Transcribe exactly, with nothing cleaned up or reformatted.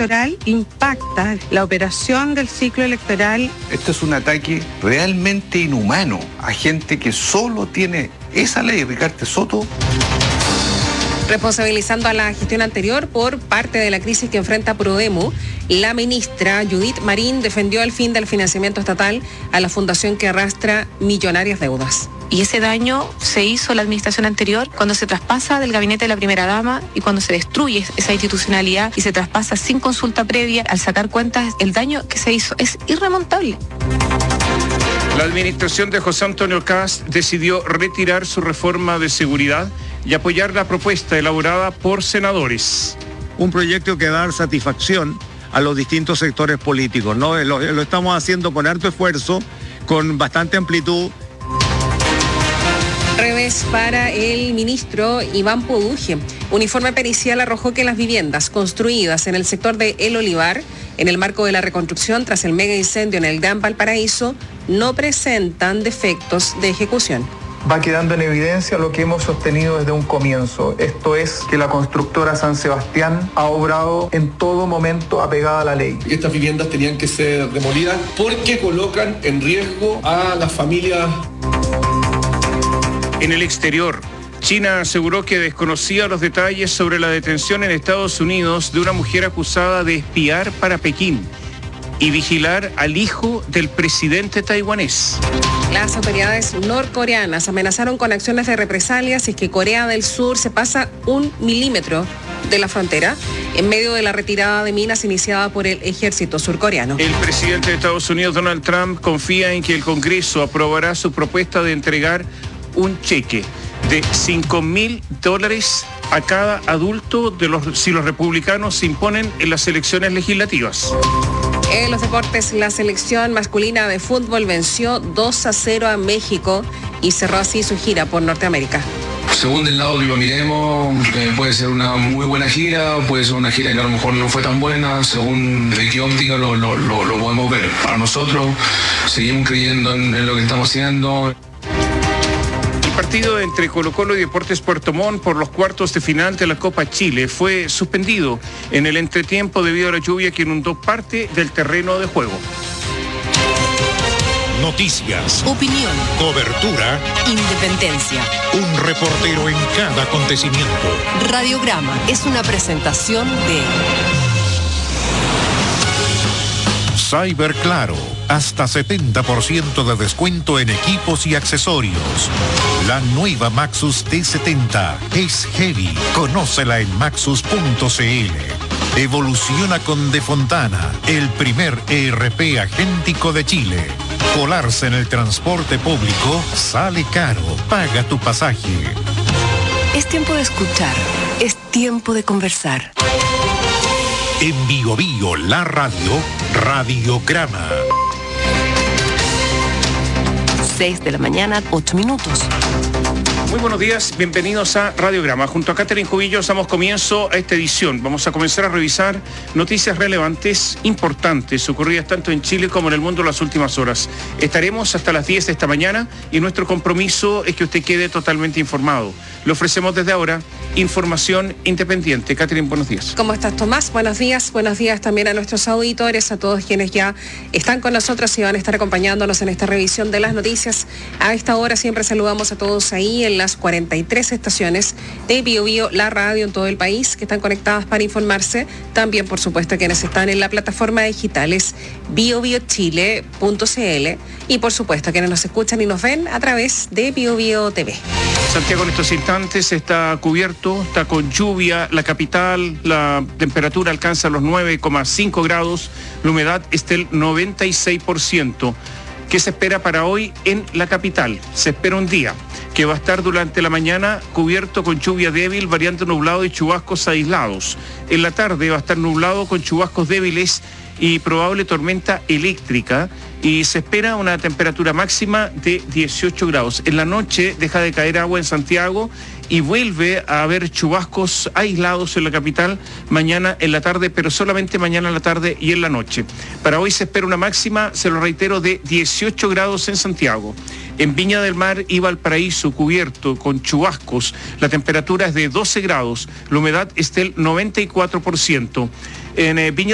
electoral impacta la operación del ciclo electoral. Este es un ataque realmente inhumano a gente que solo tiene esa ley, Ricardo Soto. Responsabilizando a la gestión anterior por parte de la crisis que enfrenta Prodemo, la ministra Judith Marín defendió el fin del financiamiento estatal a la fundación que arrastra millonarias deudas. Y ese daño se hizo en la administración anterior cuando se traspasa del gabinete de la primera dama y cuando se destruye esa institucionalidad y se traspasa sin consulta previa. Al sacar cuentas, el daño que se hizo es irremontable. La administración de José Antonio Kast decidió retirar su reforma de seguridad y apoyar la propuesta elaborada por senadores. Un proyecto que va a dar satisfacción a los distintos sectores políticos, ¿no? Lo, lo estamos haciendo con harto esfuerzo, con bastante amplitud. Revés para el ministro Iván Poduje. Un informe pericial arrojó que las viviendas construidas en el sector de El Olivar, en el marco de la reconstrucción tras el mega incendio en el Gran Valparaíso, no presentan defectos de ejecución. Va quedando en evidencia lo que hemos sostenido desde un comienzo. Esto es que la constructora San Sebastián ha obrado en todo momento apegada a la ley. Estas viviendas tenían que ser demolidas porque colocan en riesgo a las familias. En el exterior, China aseguró que desconocía los detalles sobre la detención en Estados Unidos de una mujer acusada de espiar para Pekín y vigilar al hijo del presidente taiwanés. Las autoridades norcoreanas amenazaron con acciones de represalia si es que Corea del Sur se pasa un milímetro de la frontera en medio de la retirada de minas iniciada por el ejército surcoreano. El presidente de Estados Unidos, Donald Trump, confía en que el Congreso aprobará su propuesta de entregar un cheque de cinco mil dólares a cada adulto de los, si los republicanos se imponen en las elecciones legislativas. En los deportes, la selección masculina de fútbol venció dos a cero a México y cerró así su gira por Norteamérica. Según del lado que lo miremos, eh, puede ser una muy buena gira, puede ser una gira que a lo mejor no fue tan buena, según de qué óptica lo, lo, lo, lo podemos ver. Para nosotros, seguimos creyendo en, en lo que estamos haciendo. El partido entre Colo-Colo y Deportes Puerto Montt por los cuartos de final de la Copa Chile fue suspendido en el entretiempo debido a la lluvia que inundó parte del terreno de juego. Noticias, opinión, cobertura, independencia. Un reportero en cada acontecimiento. Radiograma es una presentación de Cyberclaro, hasta setenta por ciento de descuento en equipos y accesorios. La nueva Maxus T setenta es heavy. Conócela en maxus punto c l. Evoluciona con De Fontana, el primer E R P agéntico de Chile. Colarse en el transporte público sale caro. Paga tu pasaje. Es tiempo de escuchar. Es tiempo de conversar. En Bio Bio, la radio, Radiograma. seis de la mañana, ocho minutos. Muy buenos días, bienvenidos a Radiograma. Junto a Catherine Jubillos damos comienzo a esta edición. Vamos a comenzar a revisar noticias relevantes, importantes, ocurridas tanto en Chile como en el mundo en las últimas horas. Estaremos hasta las diez de esta mañana y nuestro compromiso es que usted quede totalmente informado. Le ofrecemos desde ahora información independiente. Catherine, buenos días. ¿Cómo estás, Tomás? Buenos días. Buenos días también a nuestros auditores, a todos quienes ya están con nosotros y van a estar acompañándonos en esta revisión de las noticias. A esta hora siempre saludamos a todos ahí en las cuarenta y tres estaciones de Bio Bio, la radio en todo el país, que están conectadas para informarse. También, por supuesto, quienes están en la plataforma digital es bio bio chile punto c l y, por supuesto, quienes nos escuchan y nos ven a través de Bio Bio T V. Santiago en estos instantes está cubierto, está con lluvia, la capital, la temperatura alcanza los nueve coma cinco grados, la humedad está del noventa y seis por ciento. ¿Qué se espera para hoy en la capital? Se espera un día que va a estar durante la mañana cubierto con lluvia débil, variando nublado y chubascos aislados. En la tarde va a estar nublado con chubascos débiles y probable tormenta eléctrica, y se espera una temperatura máxima de dieciocho grados. En la noche deja de caer agua en Santiago y vuelve a haber chubascos aislados en la capital mañana en la tarde, pero solamente mañana en la tarde y en la noche. Para hoy se espera una máxima, se lo reitero, de dieciocho grados en Santiago. En Viña del Mar y Valparaíso, cubierto con chubascos, la temperatura es de doce grados, la humedad es del noventa y cuatro por ciento. En eh, Viña